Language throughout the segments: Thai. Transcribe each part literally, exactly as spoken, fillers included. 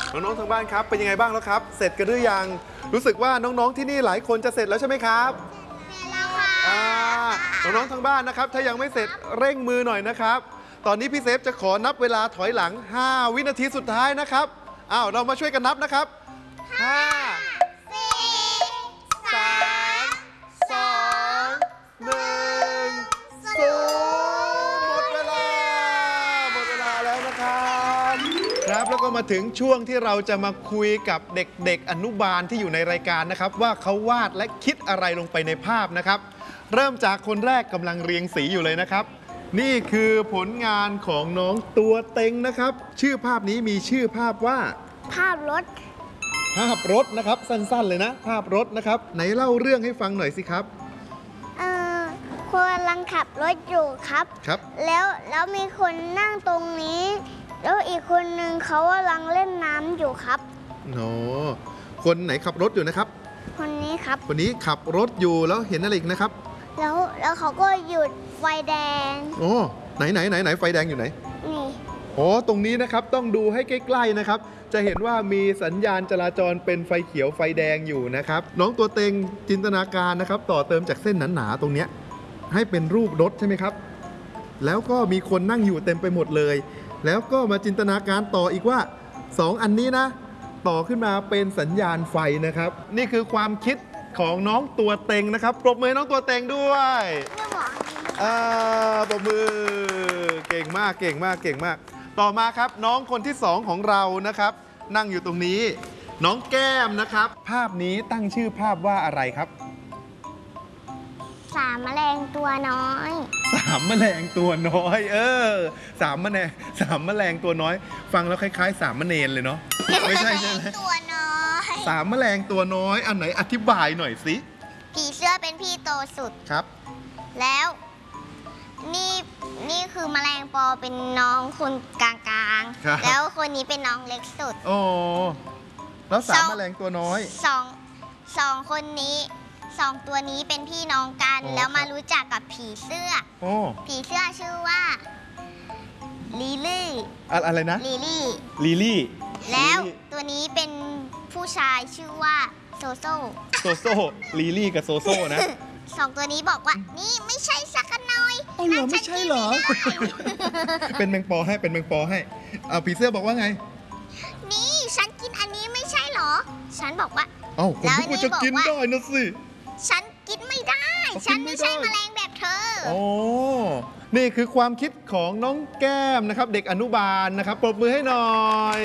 น้องๆทางบ้านครับเป็นยังไงบ้างแล้วครับเสร็จกันหรือยังรู้สึกว่าน้องๆที่นี่หลายคนจะเสร็จแล้วใช่ไหมครับน้องๆทางบ้านนะครับถ้ายังไม่เสร็จเร่งมือหน่อยนะครับตอนนี้พี่เซฟจะขอนับเวลาถอยหลังห้าวินาทีสุดท้ายนะครับอ้าวเรามาช่วยกันนับนะครับห้า สี่ สาม สอง หนึ่ง ศูนย์หมดเวลาหมดเวลาแล้วนะครับครับแล้วก็มาถึงช่วงที่เราจะมาคุยกับเด็กๆอนุบาลที่อยู่ในรายการนะครับว่าเขาวาดและคิดอะไรลงไปในภาพนะครับเริ่มจากคนแรกกำลังเรียงสีอยู่เลยนะครับนี่คือผลงานของน้องตัวเต็งนะครับชื่อภาพนี้มีชื่อภาพว่าภาพรถภาพรถนะครับสั้นๆเลยนะภาพรถนะครับไหนเล่าเรื่องให้ฟังหน่อยสิครับเออคนกำลังขับรถอยู่ครับครับแล้วแล้วมีคนนั่งตรงนี้แล้วอีกคนนึงเขากำลังเล่นน้ำอยู่ครับโอ้คนไหนขับรถอยู่นะครับคนนี้ครับคนนี้ขับรถอยู่แล้วเห็นอะไรอีกนะครับแล้วแล้วเขาก็หยุดไฟแดงโอ้ไหนไหนไหนไหนไฟแดงอยู่ไหนนี่โอ้ตรงนี้นะครับต้องดูให้ใกล้ๆนะครับจะเห็นว่ามีสัญญาณจราจรเป็นไฟเขียวไฟแดงอยู่นะครับน้องตัวเต็งจินตนาการนะครับต่อเติมจากเส้นหนาๆตรงเนี้ยให้เป็นรูปรถใช่ไหมครับแล้วก็มีคนนั่งอยู่เต็มไปหมดเลยแล้วก็มาจินตนาการต่ออีกว่าสองอันนี้นะต่อขึ้นมาเป็นสัญญาณไฟนะครับนี่คือความคิดของน้องตัวเต็งนะครับปรบมือน้องตัวเต็งด้วยอ่าปรบมือเก่งมากเก่งมากเก่งมากต่อมาครับน้องคนที่สองของเรานะครับนั่งอยู่ตรงนี้น้องแก้มนะครับภาพนี้ตั้งชื่อภาพว่าอะไรครับสามแมลงตัวน้อยสามแมลงตัวน้อยเออสามแมลงสามแมลงตัวน้อยฟังแล้วคล้ายๆสามเณรเลยเนาะไม่ใช่ใช่ไหมตัวน้อยสามแมลงตัวน้อยอันไหนอธิบายหน่อยสิผีเสื้อเป็นพี่โตสุดครับแล้วนี่นี่คือแมลงปอเป็นน้องคนกลางๆแล้วคนนี้เป็นน้องเล็กสุดโอ้แล้วสามแมลงตัวน้อยสองสองคนนี้สองตัวนี้เป็นพี่น้องกันแล้วมารู้จักกับผีเสื้อผีเสื้อชื่อว่าลิลี่อะไรนะลิลี่ลิลี่แล้วตัวนี้เป็นผู้ชายชื่อว่าโซโซโซโซลิลี่กับโซโซนะสองตัวนี้บอกว่านี่ไม่ใช่สักหน่อยอ๋อเหรอไม่ใช่เหรอเป็นแมงปอให้เป็นแมงปอให้เอาผีเสื้อบอกว่าไงนี่ฉันกินอันนี้ไม่ใช่เหรอฉันบอกว่าเอ้าผมคิดว่าจะกินได้นะสิฉันกินไม่ได้ฉันไม่ใช่แมลงแบบเธอโอ้นี่คือความคิดของน้องแก้มนะครับเด็กอนุบาลนะครับปรบมือให้หน่อย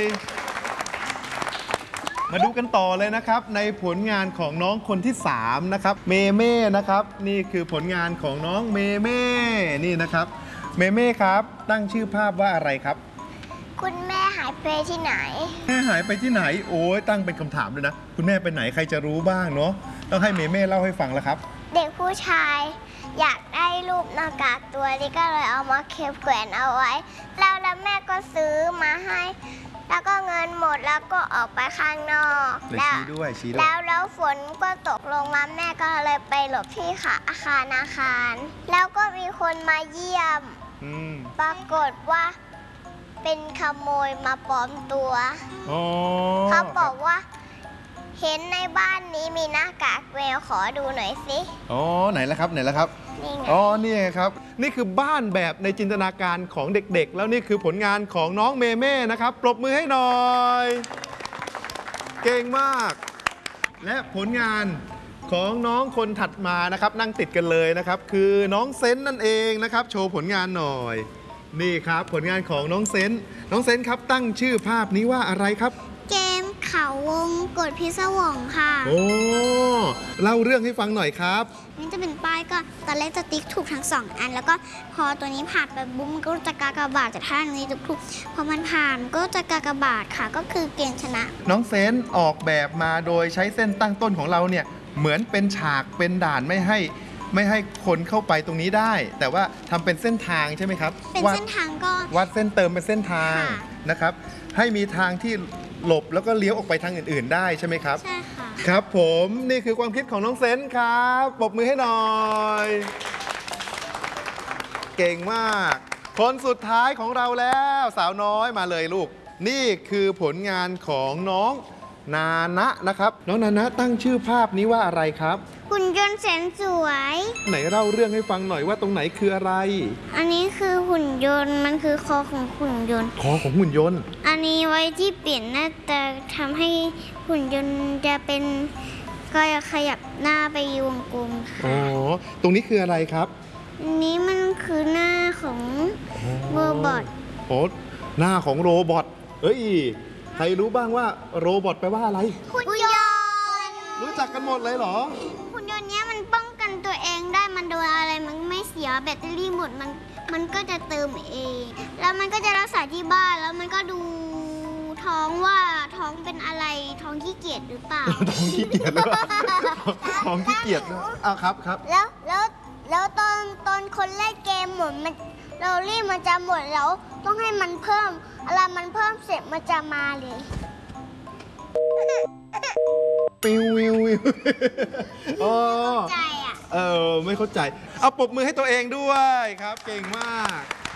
มาดูกันต่อเลยนะครับในผลงานของน้องคนที่สามนะครับเมเม่นะครับนี่คือผลงานของน้องเมเม่นี่นะครับเมเม่ครับตั้งชื่อภาพว่าอะไรครับคุณแม่หายไปที่ไหนแม่หายไปที่ไหนโอ้ยตั้งเป็นคำถามเลยนะคุณแม่ไปไหนใครจะรู้บ้างเนาะต้องให้เมเม่เล่าให้ฟังแล้วครับเด็กผู้ชายอยากได้รูปหน้ากากตัวนี้ก็เลยเอามาเก็บแขวนเอาไว้แล้วแล้วแม่ก็ซื้อมาให้แล้วก็เงินหมดแล้วก็ออกไปข้างนอกแล้วชี้ด้วยชี้ด้วยแล้วแล้วฝนก็ตกลงมาแม่ก็เลยไปหลบที่ค่ะอาคารอาคารแล้วก็มีคนมาเยี่ยมปรากฏว่าเป็นขโมยมาปลอมตัวเขาบอกว่าเห็นในบ้านนี้มีหน้ากากแมวขอดูหน่อยสิอ๋อไหนแล้วครับไหนแล้วครับอ๋อนี่ครับนี่คือบ้านแบบในจินตนาการของเด็กๆแล้วนี่คือผลงานของน้องเมเม่นะครับปรบมือให้หน่อยเก่งมากและผลงานของน้องคนถัดมานะครับนั่งติดกันเลยนะครับคือน้องเซนนั่นเองนะครับโชว์ผลงานหน่อยนี่ครับผลงานของน้องเซนน้องเซนครับตั้งชื่อภาพนี้ว่าอะไรครับเกมเขาวงกดพิศวงค่ะโอ้เล่าเรื่องให้ฟังหน่อยครับนี่จะเป็นป้ายก็ตอนแรกจะติ๊กถูกทั้งสองอันแล้วก็พอตัวนี้ผ่านไปบุ้มก็จะกากบาทจากท่านี้ถูกพอมันผ่านก็จะกากบาทค่ะก็คือเกณฑ์ชนะน้องเซนออกแบบมาโดยใช้เส้นตั้งต้นของเราเนี่ยเหมือนเป็นฉากเป็นด่านไม่ให้ไม่ให้คนเข้าไปตรงนี้ได้แต่ว่าทำเป็นเส้นทางใช่ไหมครับเป็นเส้นทางก็วัดเส้นเติมเป็นเส้นทางนะครับให้มีทางที่หลบแล้วก็เลี้ยวออกไปทางอื่นๆได้ใช่ไหมครับใช่ค่ะครับผมนี่คือความคิดของน้องเซนครับปรบมือให้หน่อยเก่งมากคนสุดท้ายของเราแล้วสาวน้อยมาเลยลูกนี่คือผลงานของน้องนานะนะครับ น้องนานะตั้งชื่อภาพนี้ว่าอะไรครับหุ่นยนต์แสนสวยไหนเล่าเรื่องให้ฟังหน่อยว่าตรงไหนคืออะไรอันนี้คือหุ่นยนต์มันคือคอของหุ่นยนต์คอของหุ่นยนต์อันนี้ไว้ที่เปลี่ยนหน้าตาทำให้หุ่นยนต์จะเป็นก็ขยับหน้าไปวงกลมอ๋อค่ะตรงนี้คืออะไรครับอันนี้มันคือหน้าของโรบอทโอ้หน้าของโรบอทเอ้ย ใครรู้บ้างว่าโรบอทแปลว่าอะไรหุ่นยนต์รู้จักกันหมดเลยเหรอหุ่นยนต์เนี้ยมันป้องกันตัวเองได้มันโดนอะไรมันไม่เสียแบตเตอรี่หมดมันมันก็จะเติมเอง แล้วมันก็จะรักษาที่บ้านแล้วมันก็ดูท้องว่าท้องเป็นอะไรท้องขี้เกียจหรือเปล่าท้องขี้เกียจหรือเปล่าท้องขี้เกียจนะอ้าวครับครับแล้วแล้วแล้วตอนตอนคนเล่นเกมหมดมันเรารีบมันจะหมดแล้วต้องให้มันเพิ่มอะไรมันเพิ่มเสร็จมันจะมาเลยปิววิววิวอ๋อใจอ่ะเออไม่เข้าใจ เอาปรบมือให้ตัวเองด้วยครับ เก่งมาก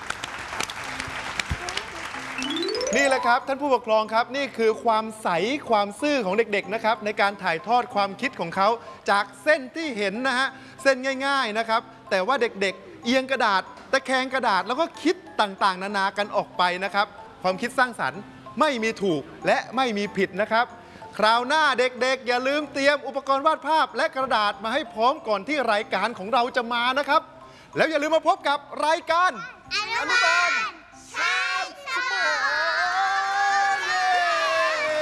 นี่แหละครับท่านผู้ปกครองครับนี่คือความใสความซื่อของเด็กๆนะครับในการถ่ายทอดความคิดของเขาจากเส้นที่เห็นนะฮะเส้นง่ายๆนะครับแต่ว่าเด็กๆเอียงกระดาษตะแคงกระดาษแล้วก็คิดต่างๆนานากันออกไปนะครับความคิดสร้างสรรค์ไม่มีถูกและไม่มีผิดนะครับคราวหน้าเด็กๆอย่าลืมเตรียมอุปกรณ์วาดภาพและกระดาษมาให้พร้อมก่อนที่รายการของเราจะมานะครับแล้วอย่าลืมมาพบกับรายการอนุบาลชา